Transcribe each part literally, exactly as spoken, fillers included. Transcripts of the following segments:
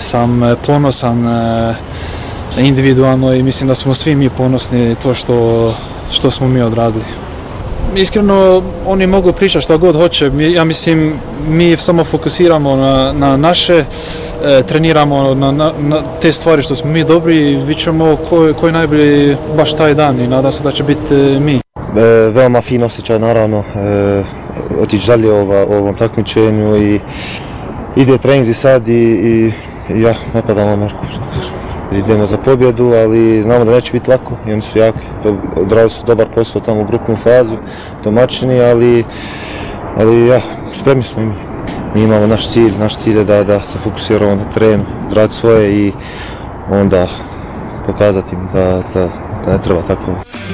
sam ponosan individualno i mislim da smo svi mi ponosni to što, što smo mi odradili. Iskreno, oni mogu pričati što god hoće. Ja mislim, mi samo fokusiramo na, na naše, e, treniramo na, na, na te stvari što smo mi dobri i vidjet ćemo koji ko je najbolji baš taj dan i nadam se da će biti e, mi. E, veoma fin osjećaj, naravno, e, otići dalje ova, ovom takmičenju i ide treninzi sad i, i, i ja, ne padamo Marku. Idemo za pobjedu, ali znamo da neće biti lako i oni su jaki. Odradili su dobar posao tamo u grupnu fazu, domaćini, ali, ali ja, spremni smo i mi. Mi imamo naš cilj, naš cilj je da, da se fokusiramo na teren, rad svoje i onda pokazati im da, da, da ne treba tako.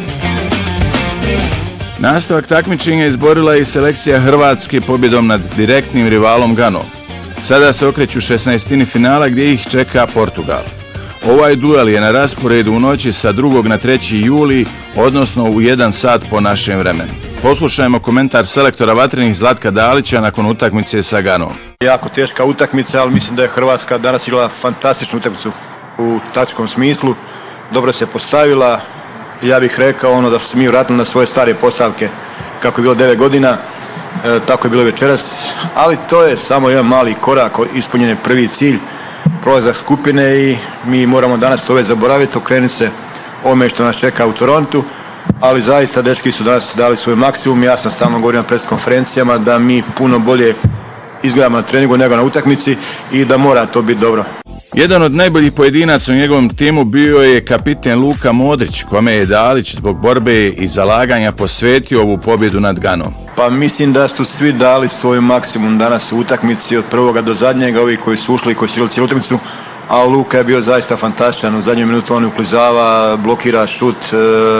Nastavak takmičenja izborila je i selekcija Hrvatske pobjedom nad direktnim rivalom Ganom. Sada se okreću šesnaestini finala gdje ih čeka Portugal. Ovaj duel je na rasporedu u noći sa drugog na treći juli, odnosno u jedan sat po našem vremenu. Poslušajmo komentar selektora vatrenih Zlatka Dalića nakon utakmice sa Ganom. Jako teška utakmica, ali mislim da je Hrvatska danas igrala fantastičnu utakmicu u taktičkom smislu. Dobro se postavila. Ja bih rekao ono da su mi vratili na svoje stare postavke kako je bilo devet godina, e, tako je bilo večeras, ali to je samo jedan mali korak, ispunjen je prvi cilj, prolazak skupine i mi moramo danas to već zaboraviti, okrenuti se ovome što nas čeka u Torontu, ali zaista dečki su danas dali svoj maksimum. Ja sam stalno govorio na pres konferencijama da mi puno bolje izgledamo na treningu nego na utakmici i da mora to biti dobro. Jedan od najboljih pojedinaca u njegovom timu bio je kapiten Luka Modrić, kome je Dalić zbog borbe i zalaganja posvetio ovu pobjedu nad Ganom. Pa mislim da su svi dali svoj maksimum danas u utakmici od prvoga do zadnjega, ovi koji su ušli i koji su igrali cijelu utakmicu, a Luka je bio zaista fantastičan. U zadnju minutu on uklizava, blokira šut, e,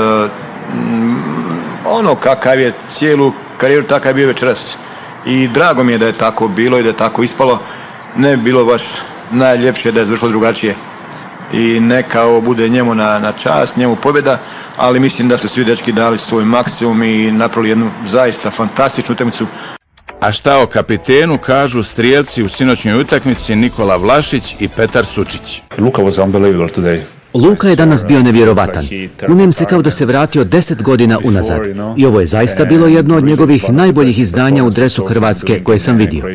ono kakav je cijelu karijeru, takav je bio večeras. I drago mi je da je tako bilo i da je tako ispalo. Ne bi bilo baš najljepše da je završilo drugačije i neka ovo bude njemu na, na čast, njemu pobjeda, ali mislim da su svi dečki dali svoj maksimum i napravili jednu zaista fantastičnu utakmicu. A šta o kapitenu kažu strijelci u sinoćnjoj utakmici Nikola Vlašić i Petar Sučić. Luka was unbelievable today. Luka je danas bio nevjerovatan. Kunem se kao da se vratio deset godina unazad. I ovo je zaista bilo jedno od njegovih najboljih izdanja u dresu Hrvatske koje sam vidio.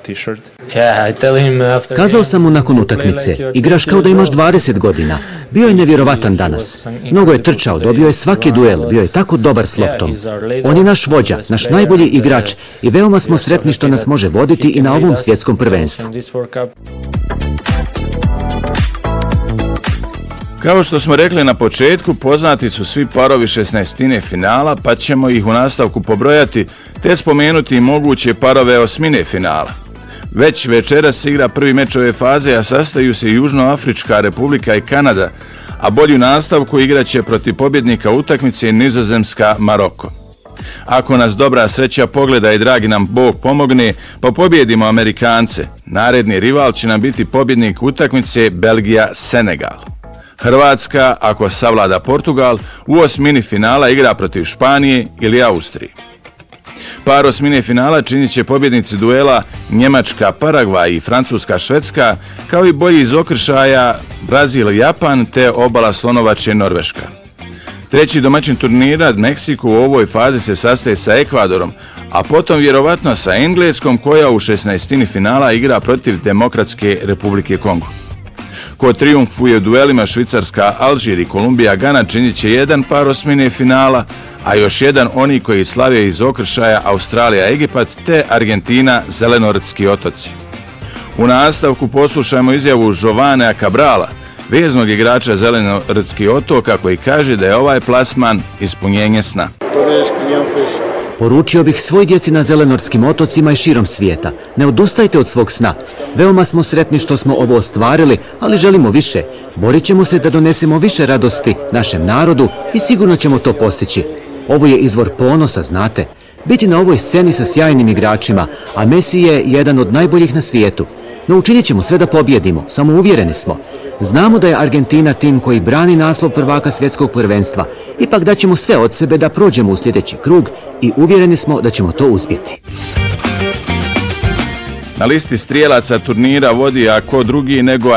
Kazao sam mu nakon utakmice, igraš kao da imaš dvadeset godina. Bio je nevjerovatan danas. Mnogo je trčao, dobio je svaki duel, bio je tako dobar s loptom. On je naš vođa, naš najbolji igrač i veoma smo sretni što nas može voditi i na ovom svjetskom prvenstvu. Kao što smo rekli na početku, poznati su svi parovi šesnaestine finala, pa ćemo ih u nastavku pobrojati, te spomenuti moguće parove osmine finala. Već večeras igra prvi meč ove faze, a sastaju se Južnoafrička Republika i Kanada, a bolju nastavku igraće protiv pobjednika utakmice Nizozemska Maroko. Ako nas dobra sreća pogleda i dragi nam Bog pomogne, pa pobjedimo Amerikance, naredni rival će nam biti pobjednik utakmice Belgija-Senegal. Hrvatska, ako savlada Portugal, u osmini finala igra protiv Španije ili Austrije. Par osmine finala činit će pobjednici duela Njemačka-Paragvaj i Francuska-Švedska, kao i bolji iz okršaja Brazil-Japan te obala Slonovače Norveška. Treći domaćin turnira Meksiko u ovoj fazi se sastaje sa Ekvadorom, a potom vjerovatno sa Engleskom koja u šesnaestini finala igra protiv Demokratske Republike Kongo. Ko trijumfuje u duelima Švicarska, Alžir i Kolumbija, Gana činit će jedan par osmine finala, a još jedan oni koji slave iz okršaja Australija, Egipat te Argentina, Zelenorodski otoci. U nastavku poslušajmo izjavu Jovanea Cabrala, veznog igrača Zelenorodskih otoka, koji kaže da je ovaj plasman ispunjenje sna. Poručio bih svoj djeci na Zelenorskim otocima i širom svijeta. Ne odustajte od svog sna. Veoma smo sretni što smo ovo ostvarili, ali želimo više. Borit ćemo se da donesemo više radosti našem narodu i sigurno ćemo to postići. Ovo je izvor ponosa, znate. Biti na ovoj sceni sa sjajnim igračima, a Messi je jedan od najboljih na svijetu. No učinit ćemo sve da pobjedimo, samo uvjereni smo. Znamo da je Argentina tim koji brani naslov prvaka svjetskog prvenstva. Ipak daćemo sve od sebe da prođemo u sljedeći krug i uvjereni smo da ćemo to uspjeti. Na listi strijelaca turnira vodi, a ko drugi nego